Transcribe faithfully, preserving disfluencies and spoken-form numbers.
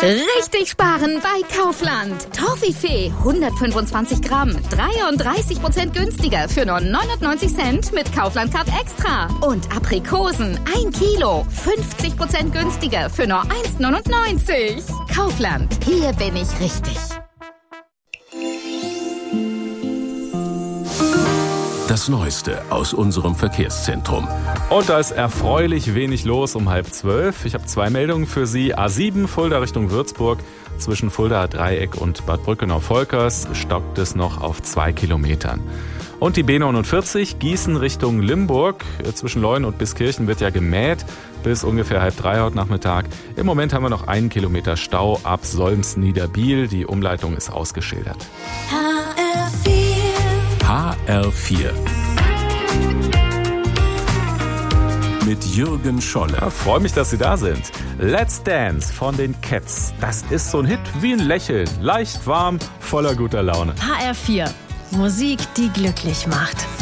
Richtig sparen bei Kaufland. Toffifee hundertfünfundzwanzig Gramm, dreiunddreißig Prozent günstiger für nur neunundneunzig Cent mit Kaufland Card Extra. Und Aprikosen ein Kilo, fünfzig Prozent günstiger für nur eins neunundneunzig. Kaufland, hier bin ich richtig. Das Neueste aus unserem Verkehrszentrum. Und da ist erfreulich wenig los um halb zwölf. Ich habe zwei Meldungen für Sie. A sieben, Fulda Richtung Würzburg. Zwischen Fuldaer Dreieck und Bad Brückenau-Volkers stockt es noch auf zwei Kilometern. Und die B neunundvierzig, Gießen Richtung Limburg. Zwischen Leuen und Biskirchen wird ja gemäht bis ungefähr halb drei heute Nachmittag. Im Moment haben wir noch einen Kilometer Stau ab Solms-Niederbiel. Die Umleitung ist ausgeschildert. H R vier mit Jürgen Scholle. Ja, freue mich, dass Sie da sind. Let's Dance von den Cats. Das ist so ein Hit wie ein Lächeln. Leicht warm, voller guter Laune. H R vier. Musik, die glücklich macht.